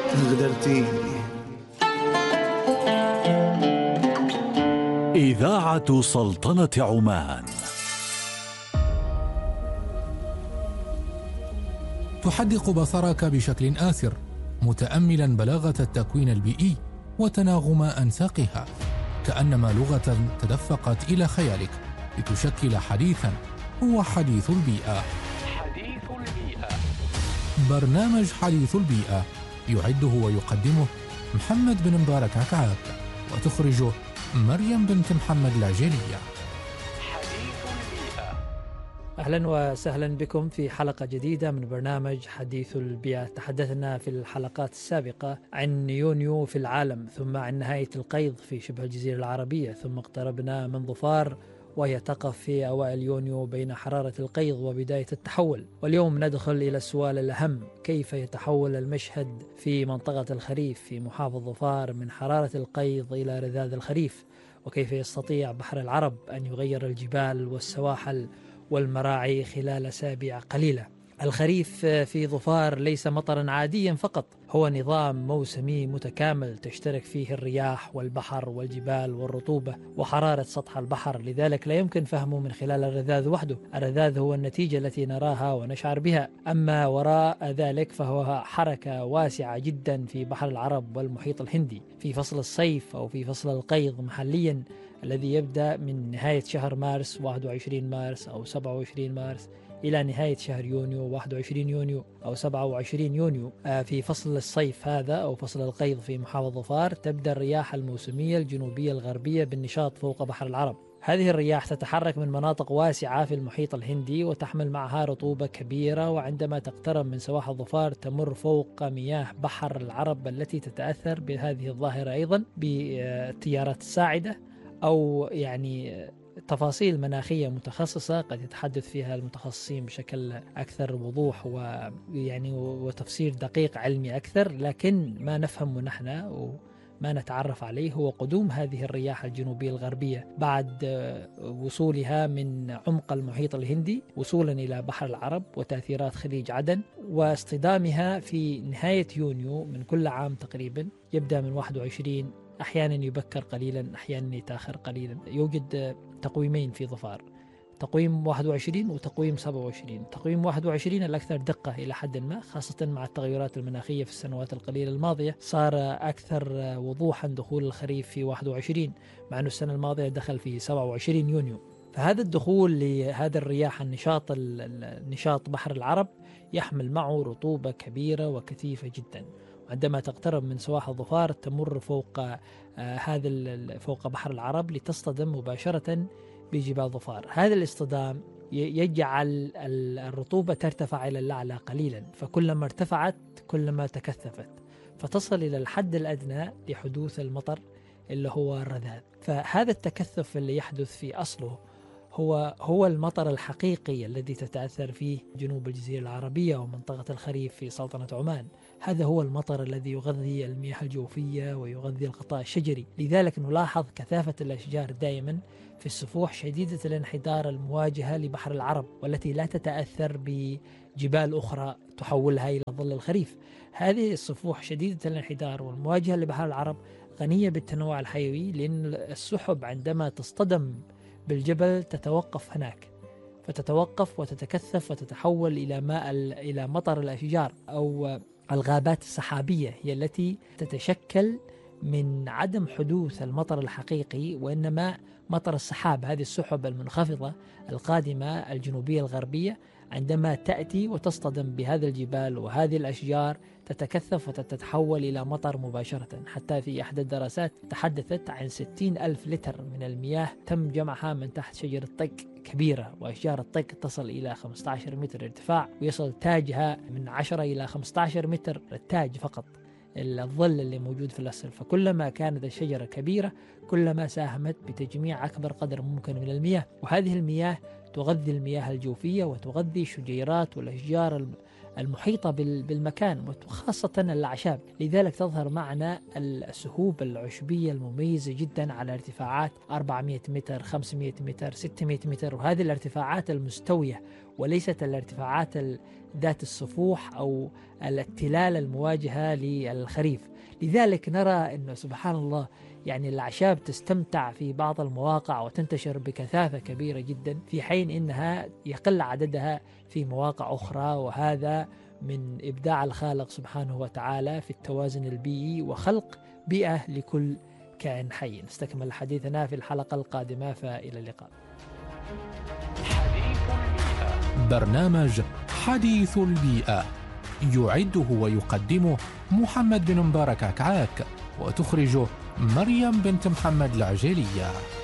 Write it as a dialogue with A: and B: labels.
A: غدرتيني.
B: إذاعة سلطنة عمان.
C: تحدق بصرك بشكل آسر متأملا بلاغة التكوين البيئي وتناغم أنساقها، كأنما لغة تدفقت إلى خيالك لتشكل حديثا هو حديث البيئة.
D: حديث البيئة،
C: برنامج حديث البيئة يعده ويقدمه محمد بن مبارك عكعاك، وتخرجه مريم بنت محمد العجيلية.
D: حديث البيئة.
E: أهلا وسهلا بكم في حلقة جديدة من برنامج حديث البيئة. تحدثنا في الحلقات السابقة عن يونيو في العالم، ثم عن نهاية القيض في شبه الجزيرة العربية، ثم اقتربنا من ظفار وهي تقف في أوائل يونيو بين حرارة القيض وبداية التحول. واليوم ندخل إلى السؤال الأهم: كيف يتحول المشهد في منطقة الخريف في محافظة ظفار من حرارة القيض إلى رذاذ الخريف؟ وكيف يستطيع بحر العرب أن يغير الجبال والسواحل والمراعي خلال أسابيع قليلة؟ الخريف في ظفار ليس مطرا عاديا فقط، هو نظام موسمي متكامل تشترك فيه الرياح والبحر والجبال والرطوبة وحرارة سطح البحر، لذلك لا يمكن فهمه من خلال الرذاذ وحده. الرذاذ هو النتيجة التي نراها ونشعر بها، أما وراء ذلك فهو حركة واسعة جدا في بحر العرب والمحيط الهندي في فصل الصيف أو في فصل القيض محليا، الذي يبدأ من نهاية شهر مارس 21 مارس أو 27 مارس إلى نهاية شهر يونيو 21 يونيو أو 27 يونيو. في فصل الصيف هذا أو فصل القيض في محافظة ظفار تبدأ الرياح الموسمية الجنوبية الغربية بالنشاط فوق بحر العرب. هذه الرياح تتحرك من مناطق واسعة في المحيط الهندي وتحمل معها رطوبة كبيرة، وعندما تقترب من سواحل ظفار تمر فوق مياه بحر العرب التي تتأثر بهذه الظاهرة أيضا بالتيارات الساعدة، أو تفاصيل مناخية متخصصة قد يتحدث فيها المتخصصين بشكل أكثر وضوح وتفسير دقيق علمي أكثر، لكن ما نفهمه نحن وما نتعرف عليه هو قدوم هذه الرياح الجنوبية الغربية بعد وصولها من عمق المحيط الهندي وصولا إلى بحر العرب وتأثيرات خليج عدن، واصطدامها في نهاية يونيو من كل عام تقريبا. يبدأ من 21، أحيانا يبكر قليلا، أحيانا يتأخر قليلا. يوجد تقويمين في ظفار، تقويم 21 وتقويم 27. تقويم 21 الأكثر دقة إلى حد ما، خاصة مع التغيرات المناخية في السنوات القليلة الماضية صار أكثر وضوحا دخول الخريف في 21، مع أن السنة الماضية دخل في 27 يونيو. فهذا الدخول لهذا الرياح النشاط بحر العرب يحمل معه رطوبة كبيرة وكثيفة جدا. عندما تقترب من سواحل ظفار تمر فوق بحر العرب لتصطدم مباشرة بجبال ظفار. هذا الاصطدام يجعل الرطوبة ترتفع إلى الأعلى قليلا، فكلما ارتفعت كلما تكثفت، فتصل إلى الحد الأدنى لحدوث المطر اللي هو الرذاذ. فهذا التكثف اللي يحدث في أصله هو المطر الحقيقي الذي تتأثر فيه جنوب الجزيرة العربية ومنطقة الخريف في سلطنة عمان. هذا هو المطر الذي يغذي المياه الجوفية ويغذي الغطاء الشجري، لذلك نلاحظ كثافة الأشجار دائما في السفوح شديدة الانحدار المواجهة لبحر العرب، والتي لا تتأثر بجبال أخرى تحولها إلى ظل الخريف. هذه السفوح شديدة الانحدار والمواجهة لبحر العرب غنية بالتنوع الحيوي، لأن السحب عندما تصطدم بالجبل تتوقف هناك، فتتوقف وتتكثف وتتحول إلى مطر الأشجار أو الغابات السحابية، هي التي تتشكل من عدم حدوث المطر الحقيقي وإنما مطر السحاب. هذه السحب المنخفضة القادمة الجنوبية الغربية عندما تأتي وتصطدم بهذه الجبال وهذه الأشجار تتكثف وتتحول إلى مطر مباشرة. حتى في أحد الدراسات تحدثت عن 60,000 لتر من المياه تم جمعها من تحت شجرة طق كبيرة، وأشجار الطق تصل إلى 15 متر ارتفاع، ويصل تاجها من 10 إلى 15 متر التاج فقط، الظل اللي موجود في الأسفل. فكلما كانت الشجرة كبيرة كلما ساهمت بتجميع أكبر قدر ممكن من المياه، وهذه المياه تغذي المياه الجوفية وتغذي الشجيرات والأشجار المحيطة بالمكان وخاصة الأعشاب. لذلك تظهر معنا السهوب العشبية المميزة جدا على ارتفاعات 400 متر، 500 متر، 600 متر، وهذه الارتفاعات المستوية وليست الارتفاعات ذات الصفوح أو التلال المواجهة للخريف. لذلك نرى أنه سبحان الله يعني الأعشاب تستمتع في بعض المواقع وتنتشر بكثافة كبيرة جدا، في حين أنها يقل عددها في مواقع أخرى، وهذا من إبداع الخالق سبحانه وتعالى في التوازن البيئي وخلق بيئة لكل كائن حي. نستكمل حديثنا في الحلقة القادمة، فإلى اللقاء.
D: حديث البيئة.
C: برنامج حديث البيئة يعده ويقدمه محمد بن مبارك عكعاك، وتخرجه مريم بنت محمد العجيلية.